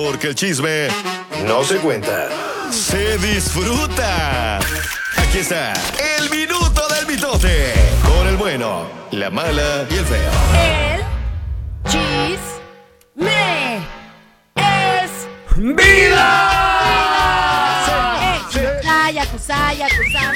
Porque el chisme No se cuenta. se disfruta. Aquí está el minuto del mitote. Con el bueno, la mala y el feo. El chisme es ¡Vida! Yakuza.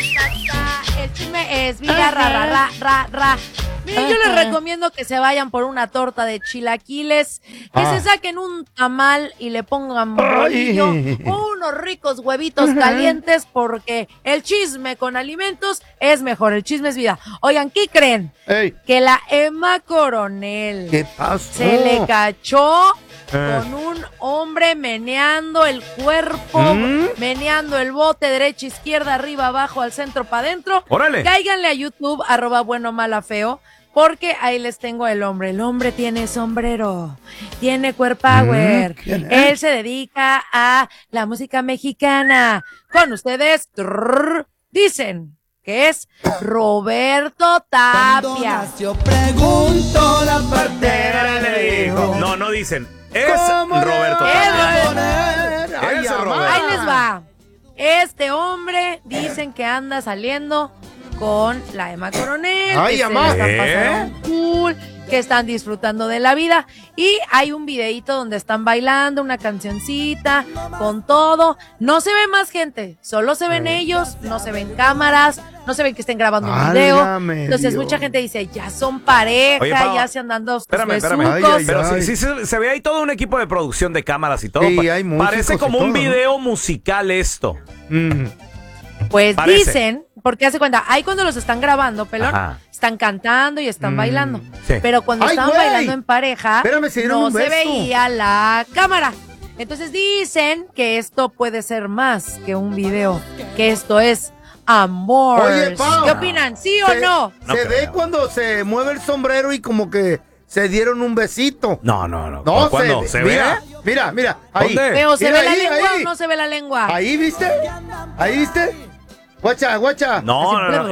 El chisme es vida, ra. Miren, yo les recomiendo que se vayan por una torta de chilaquiles, que se saquen un tamal y le pongan bolillo o unos ricos huevitos calientes, porque el chisme con alimentos es mejor. El chisme es vida. Oigan, ¿qué creen? Ey. Que la Emma Coronel ¿Qué pasó? se le cachó con un hombre meneando el cuerpo, meneando el bote, derecha, izquierda, arriba, abajo, al centro, para adentro. ¡Órale! Cáiganle a YouTube, @bueno-mala-feo, porque ahí les tengo el hombre. El hombre tiene sombrero, tiene power. ¿Quién es? Él se dedica a la música mexicana. Con ustedes, dicen que es Roberto Tapia. Yo pregunto la partera le dijo. No dicen. Es Roberto Tapia. Tapia. Ese Roberto. Ahí les va. Este hombre dicen que anda saliendo con la Emma Coronel. Ay, que se amá. la están pasando cool, que están disfrutando de la vida. Y hay un videíto donde están bailando una cancioncita con todo. No se ve más gente, solo se ven ellos, no se ven cámaras, no se ven que estén grabando un video. Válgame Entonces Dios. mucha gente dice, ya son pareja, Oye, Pao, ya se andan dando sus Espérame. besucos. Ay, pero sí se ve ahí todo un equipo de producción de cámaras y todo. Sí, hay músicos Parece y como un todo, ¿no? video musical esto. Pues Parece. dicen, porque hace cuenta, ahí cuando los están grabando, pelón, Ajá. están cantando y están bailando. sí. Pero cuando ¡Ay, estaban güey! bailando en pareja, Espérame, se dieron no un se beso. veía la cámara. Entonces dicen que esto puede ser más que un video, que esto es amor. Oye, Pao. ¿Qué opinan? ¿Sí o no? No Se ve creo. cuando se mueve el sombrero y como que se dieron un besito. No. No, ¿Cuándo? ¿Se ve? Mira, ahí. ¿Dónde? Pero ¿se Mira ve la ahí, lengua ahí. o no se ve la lengua? Ahí, ¿viste? Guacha. No.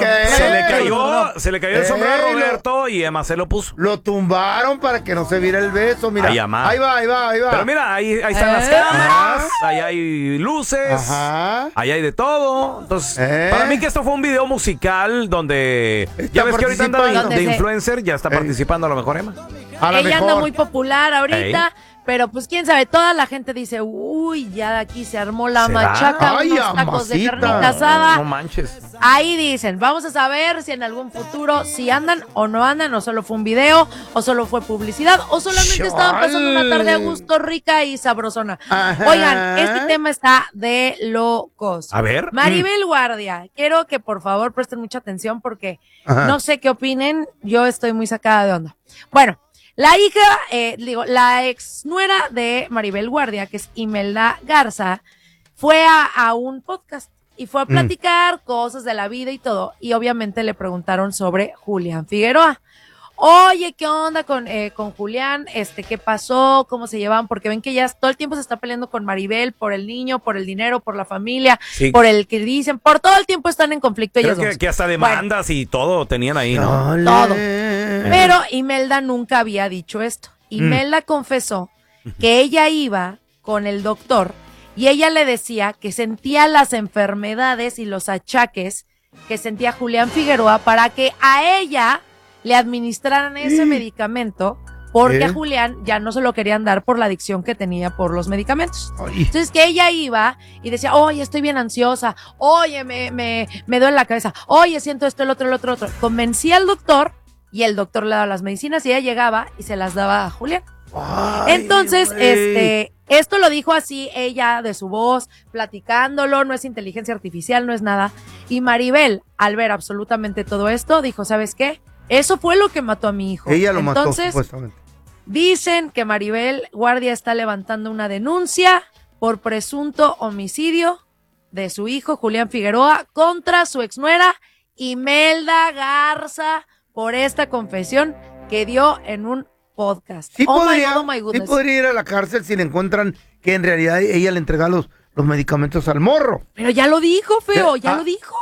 Se le cayó el sombrero a Roberto y Emma se lo puso. Lo tumbaron para que no se viera el beso, mira. Ay, amá. Ahí va. Pero mira, ahí están las cámaras, ahí hay luces, Ajá. ahí hay de todo. Entonces, ¿Eh? para mí que esto fue un video musical donde Está ya ves que ahorita anda participando. de influencer, ya está Ey. participando a lo mejor Emma. A lo Ella anda mejor. muy popular ahorita, pero pues quién sabe, toda la gente dice, uy, ya de aquí se armó la ¿Será? machaca, Ay, unos tacos de amasita. carnita asada. No manches. Ahí dicen, vamos a saber si en algún futuro si andan o no andan, o solo fue un video, o solo fue publicidad, o solamente estaban pasando una tarde a gusto, rica y sabrosona. Ajá. Oigan, este tema está de locos. A ver. Maribel Guardia, quiero que por favor presten mucha atención porque Ajá. no sé qué opinen, yo estoy muy sacada de onda. Bueno, la hija, la ex nuera de Maribel Guardia, que es Imelda Garza, fue a un podcast y fue a platicar cosas de la vida y todo. Y obviamente le preguntaron sobre Julián Figueroa. Oye, ¿qué onda con Julián? ¿Qué pasó? ¿Cómo se llevan? Porque ven que ya todo el tiempo se está peleando con Maribel por el niño, por el dinero, por la familia, Sí. por el que dicen, por todo el tiempo están en conflicto Creo ellos dos. que hasta demandas y todo tenían ahí, ¿no? Dale. Todo. Pero Imelda nunca había dicho esto. Imelda confesó que ella iba con el doctor y ella le decía que sentía las enfermedades y los achaques que sentía Julián Figueroa para que a ella le administraran ese medicamento, porque a Julián ya no se lo querían dar por la adicción que tenía por los medicamentos. Ay. Entonces que ella iba y decía, oye, estoy bien ansiosa, oye, me duele la cabeza, oye, siento esto, el otro. Convencía al doctor y el doctor le daba las medicinas y ella llegaba y se las daba a Julián. Ay, Entonces, güey. esto lo dijo así ella de su voz, platicándolo, no es inteligencia artificial, no es nada. Y Maribel, al ver absolutamente todo esto, dijo, ¿sabes qué? Eso fue lo que mató a mi hijo. Ella lo mató, Entonces, supuestamente. dicen que Maribel Guardia está levantando una denuncia por presunto homicidio de su hijo Julián Figueroa contra su exnuera Imelda Garza por esta confesión que dio en un podcast. Sí, Oh my podría, God, oh my sí goodness. podría ir a la cárcel si le encuentran que en realidad ella le entrega los medicamentos al morro. Pero ya lo dijo, feo, ya Ah, lo dijo.